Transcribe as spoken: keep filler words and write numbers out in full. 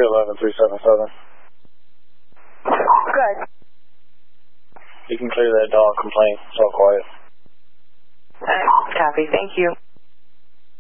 three eleven, three seven seven. Good. You can clear that dog complaint. It's all quiet. Alright, copy. Thank you.